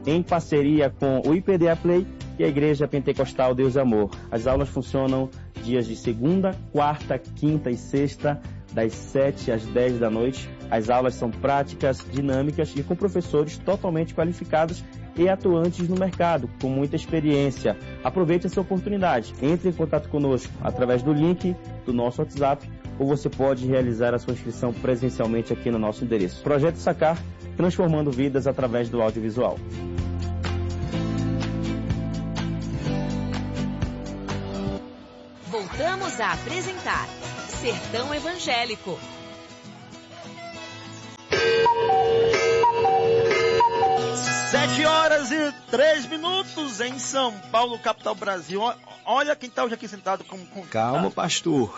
em parceria com o IPDA Play e a Igreja Pentecostal Deus e Amor. As aulas funcionam dias de segunda, quarta, quinta e sexta, das 7 às 10 da noite. As aulas são práticas, dinâmicas e com professores totalmente qualificados e atuantes no mercado, com muita experiência. Aproveite essa oportunidade. Entre em contato conosco através do link do nosso WhatsApp ou você pode realizar a sua inscrição presencialmente aqui no nosso endereço. Projeto Sacar, transformando vidas através do audiovisual. Voltamos a apresentar Sertão Evangélico. 7h03 em São Paulo, capital do Brasil. Olha quem está hoje aqui sentado como convidado. Calma, pastor.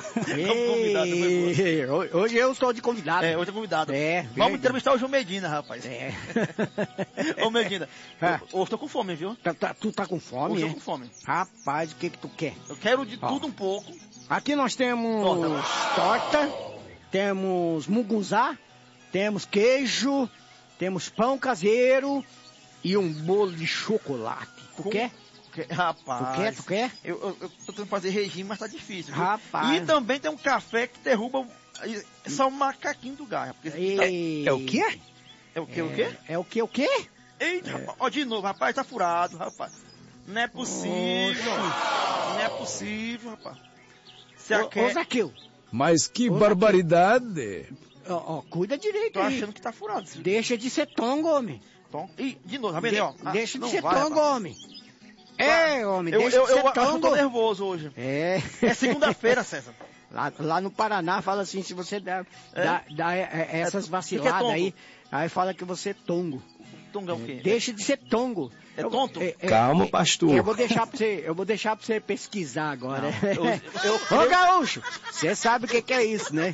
Hoje eu estou de convidado. Hoje é convidado. Vamos entrevistar o João Medina, rapaz. Ô, Medina, hoje estou com fome, viu? Tu tá com fome? Hoje eu tô com fome. Rapaz, o que tu quer? Eu quero de tudo um pouco. Aqui nós temos torta, temos mugunzá, temos queijo, temos pão caseiro e um bolo de chocolate. Tu quer? Rapaz. Tu quer? Eu tô tentando fazer regime, mas tá difícil. Viu? Rapaz. E também tem um café que derruba só um macaquinho do gás. É o quê? É o quê? O quê? É o quê? O quê? Eita, rapaz. Ó, de novo, rapaz, tá furado, rapaz. Não é possível. Não é possível, rapaz. Ô, Zaqueu. Mas que barbaridade. Cuida direito. Tô aí. achando que tá furado. Sim. Deixa de ser tongo, homem. Ih, de novo, tá vendo? Deixa de ser vai, tongo, rapaz. homem. Homem, deixa de ser tongo. Eu tô nervoso hoje. É segunda-feira, César. Lá no Paraná fala assim, se você dá essas vaciladas aí fala que você é tongo. Tongo é o quê? Deixa de ser tongo. É tonto? Calma, pastor. Eu vou deixar pra você pesquisar agora. Ô, Gaúcho, você sabe o que é isso, né?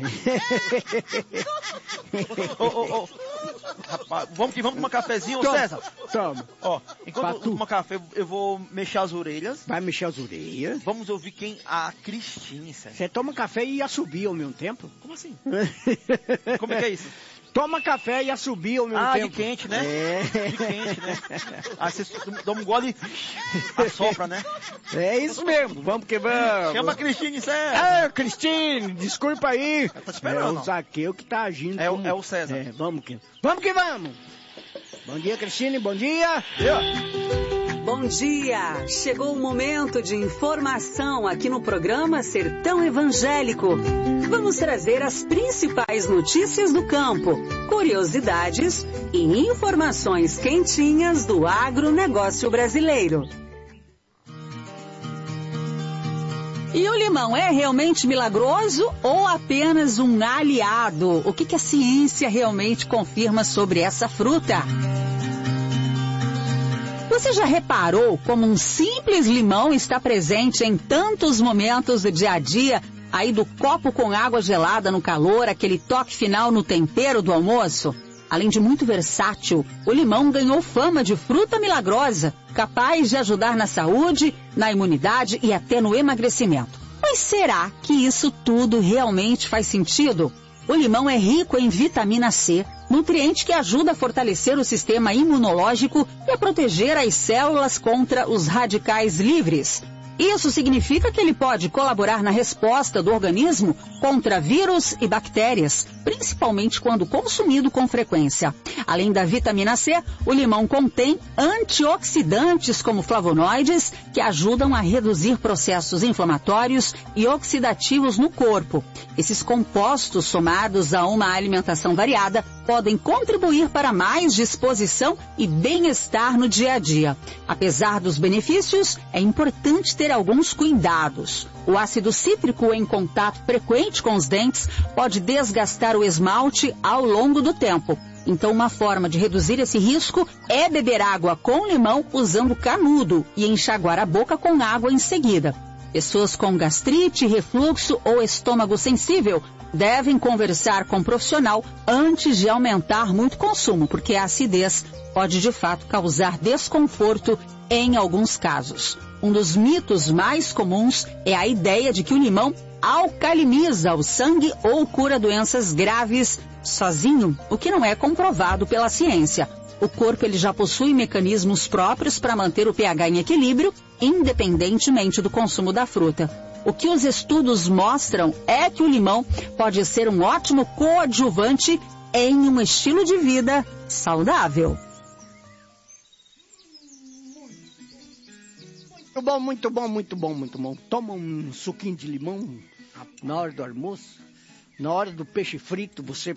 Rapaz, vamos tomar cafezinho, Toma, César? Toma. Ó, enquanto eu tomo café, eu vou mexer as orelhas. Vai mexer as orelhas? Vamos ouvir quem? A Cristine, César. Você toma café e assobia ao mesmo tempo? Como assim? Como é que é isso? Toma café e assobia ao mesmo tempo. De quente, né? De quente, né? Aí você dá um gole e assopra, né? É isso mesmo, vamos que vamos. Chama a Cristine, César. Cristine, desculpa aí. Tá esperando. É o Zaqueu que tá agindo É o César. Vamos que vamos. Bom dia, Cristine, bom dia. Bom dia! Chegou o momento de informação aqui no programa Sertão Evangélico. Vamos trazer as principais notícias do campo, curiosidades e informações quentinhas do agronegócio brasileiro. E o limão é realmente milagroso ou apenas um aliado? O que a ciência realmente confirma sobre essa fruta? Você já reparou como um simples limão está presente em tantos momentos do dia a dia, aí do copo com água gelada no calor, aquele toque final no tempero do almoço? Além de muito versátil, o limão ganhou fama de fruta milagrosa, capaz de ajudar na saúde, na imunidade e até no emagrecimento. Mas será que isso tudo realmente faz sentido? O limão é rico em vitamina C, nutriente que ajuda a fortalecer o sistema imunológico e a proteger as células contra os radicais livres. Isso significa que ele pode colaborar na resposta do organismo contra vírus e bactérias, principalmente quando consumido com frequência. Além da vitamina C, o limão contém antioxidantes como flavonoides, que ajudam a reduzir processos inflamatórios e oxidativos no corpo. Esses compostos, somados a uma alimentação variada, podem contribuir para mais disposição e bem-estar no dia a dia. Apesar dos benefícios, é importante ter alguns cuidados. O ácido cítrico em contato frequente com os dentes pode desgastar o esmalte ao longo do tempo. Então, uma forma de reduzir esse risco é beber água com limão usando canudo e enxaguar a boca com água em seguida. Pessoas com gastrite, refluxo ou estômago sensível devem conversar com um profissional antes de aumentar muito o consumo, porque a acidez pode de fato causar desconforto em alguns casos. Um dos mitos mais comuns é a ideia de que o limão alcaliniza o sangue ou cura doenças graves sozinho, o que não é comprovado pela ciência. O corpo ele já possui mecanismos próprios para manter o pH em equilíbrio, independentemente do consumo da fruta. O que os estudos mostram é que o limão pode ser um ótimo coadjuvante em um estilo de vida saudável. Muito bom. Toma um suquinho de limão na hora do almoço, na hora do peixe frito, você,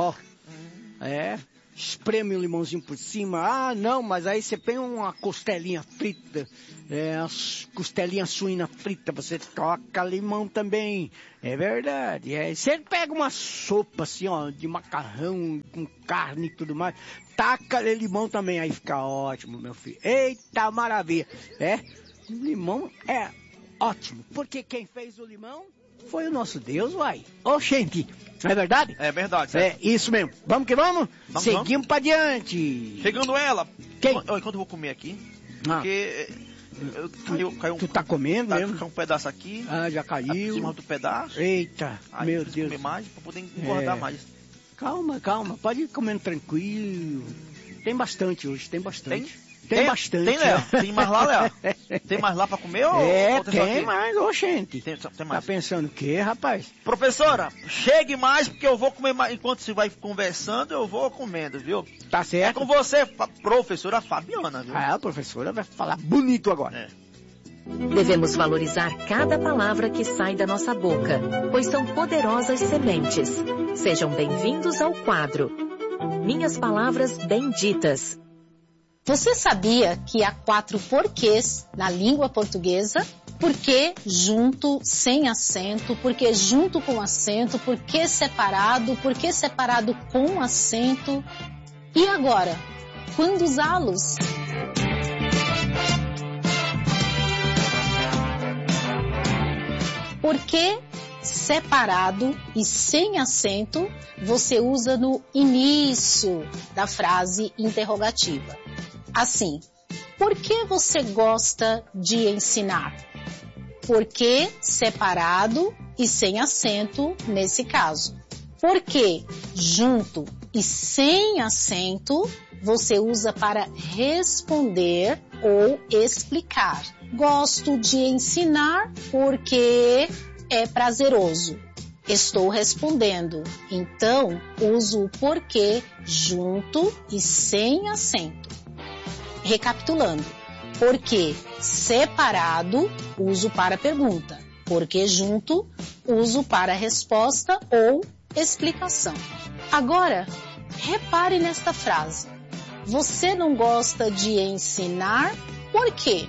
espreme o limãozinho por cima. Ah, não, mas aí você põe uma costelinha frita, as costelinhas suína frita, você toca limão também. É verdade. Você pega uma sopa assim, de macarrão com carne e tudo mais, taca limão também, aí fica ótimo, meu filho. Eita, maravilha. O limão é ótimo, porque quem fez o limão foi o nosso Deus, uai. Gente, não é verdade? É verdade, certo? É isso mesmo. Vamos que vamos? Seguimos pra diante. Chegando ela. Quem? Enquanto eu vou comer aqui, porque caiu tu tá comendo mesmo? Caiu um pedaço aqui. Ah, já caiu. Acima do pedaço. Eita, aí meu Deus. Comer mais, pra poder engordar mais. Calma. Pode ir comendo tranquilo. Tem bastante hoje, tem bastante. Tem bastante. Tem, Léo? Tem mais lá, Léo? Tem mais lá pra comer? Ou tem mais, gente. Tem mais. Tá pensando o quê, rapaz? Professora, chegue mais, porque eu vou comer mais. Enquanto você vai conversando, eu vou comendo, viu? Tá certo. É com você, professora Fabiana, viu? A professora vai falar bonito agora. Devemos valorizar cada palavra que sai da nossa boca, pois são poderosas sementes. Sejam bem-vindos ao quadro Minhas Palavras Benditas. Você sabia que há 4 porquês na língua portuguesa? Porquê junto, sem acento, porquê junto com acento, porquê separado com acento. E agora, quando usá-los? Porquê separado e sem acento você usa no início da frase interrogativa. Assim, por que você gosta de ensinar? Por que separado e sem acento nesse caso? Por que junto e sem acento você usa para responder ou explicar? Gosto de ensinar porque é prazeroso. Estou respondendo, então uso o porquê junto e sem acento. Recapitulando, porquê separado, uso para pergunta. Porquê junto, uso para resposta ou explicação. Agora, repare nesta frase. Você não gosta de ensinar, por quê?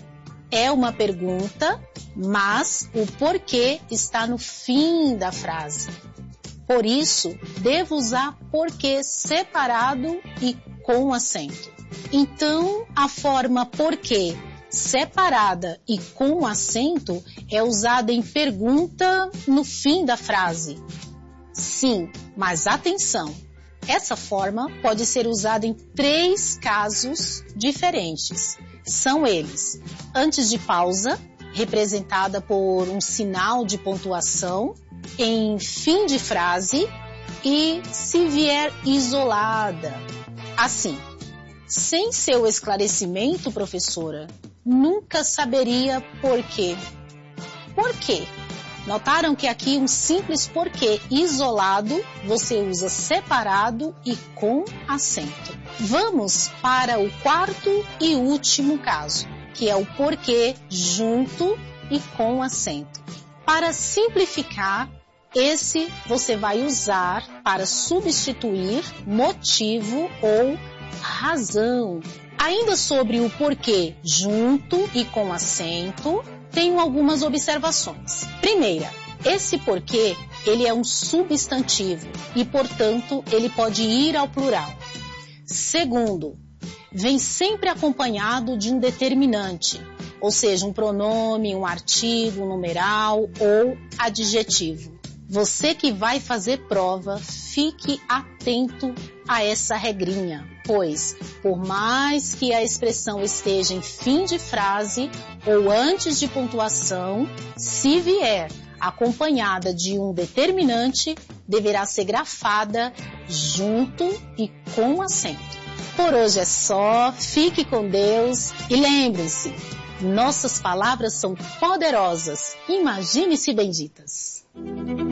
É uma pergunta, mas o porquê está no fim da frase. Por isso, devo usar porquê separado e com acento. Então, a forma porquê separada e com acento é usada em pergunta no fim da frase. Sim, mas atenção! Essa forma pode ser usada em 3 casos diferentes. São eles: antes de pausa, representada por um sinal de pontuação, em fim de frase e se vier isolada. Assim, sem seu esclarecimento, professora, nunca saberia por quê. Por quê? Notaram que aqui um simples porquê isolado você usa separado e com acento. Vamos para o 4º e último caso, que é o porquê junto e com acento. Para simplificar, esse você vai usar para substituir motivo ou razão. Ainda sobre o porquê junto e com acento, tenho algumas observações. Primeira, esse porquê, ele é um substantivo e, portanto, ele pode ir ao plural. Segundo, vem sempre acompanhado de um determinante, ou seja, um pronome, um artigo, um numeral ou adjetivo. Você que vai fazer prova, fique atento a essa regrinha, pois, por mais que a expressão esteja em fim de frase ou antes de pontuação, se vier acompanhada de um determinante, deverá ser grafada junto e com acento. Por hoje é só, fique com Deus e lembre-se, nossas palavras são poderosas, imagine-se benditas.